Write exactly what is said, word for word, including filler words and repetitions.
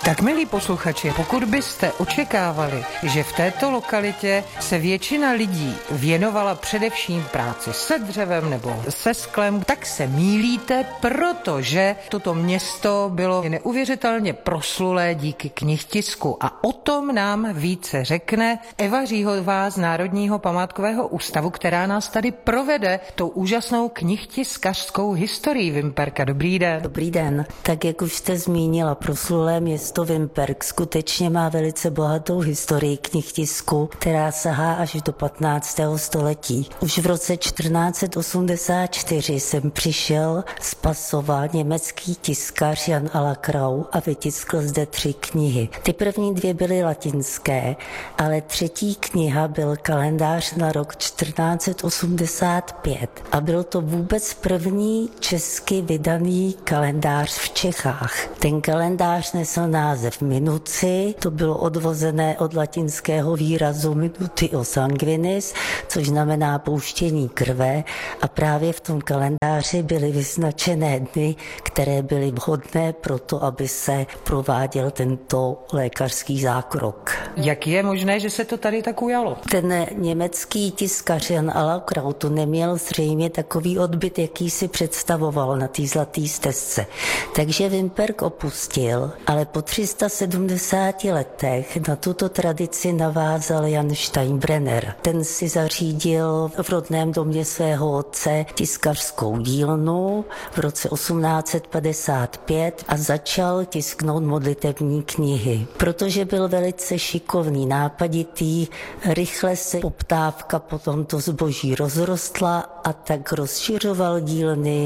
Tak milí posluchači, pokud byste očekávali, že v této lokalitě se většina lidí věnovala především práci se dřevem nebo se sklem, tak se mýlíte, protože toto město bylo neuvěřitelně proslulé díky knihtisku. A o tom nám více řekne Eva Říhová z Národního památkového ústavu, která nás tady provede tou úžasnou knihtiskařskou historií Vimperka. Dobrý den. Dobrý den. Tak jak už jste zmínila, proslulé město Vimperk skutečně má velice bohatou historii knihtisku, která sahá až do patnáctého století. Už v roce čtrnáct osmdesát čtyři sem přišel z Pasova německý tiskař Jan Alakrau a vytiskl zde tři knihy. Ty první dvě byly latinské, ale třetí kniha byl kalendář na rok čtrnáct osmdesát pět a byl to vůbec první česky vydaný kalendář v Čechách. Ten kalendář nesl název Minuci, to bylo odvozené od latinského výrazu minutio sanguinis, což znamená pouštění krve, a právě v tom kalendáři byly vyznačené dny, které byly vhodné pro to, aby se prováděl tento lékařský zákrok. Jak je možné, že se to tady tak ujalo? Ten německý tiskař Jan Alakrau to neměl zřejmě takový odbyt, jaký si představoval na té zlaté stezce. Takže Vimperk opustil, ale po tři sta sedmdesáti letech na tuto tradici navázal Jan Steinbrenner. Ten si zařídil v rodném domě svého otce tiskařskou dílnu v roce osmnáct padesát pět a začal tisknout modlitevní knihy. Protože byl velice šikovný, nápaditý, rychle se poptávka po tomto zboží rozrostla a tak rozšiřoval dílny